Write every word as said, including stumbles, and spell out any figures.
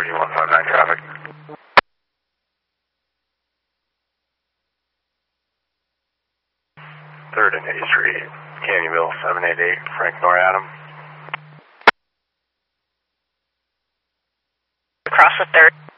thirty-one fifty-nine traffic. third and eighth Street, Canyonville, seven eight eight, Frank Noradam. Across the third.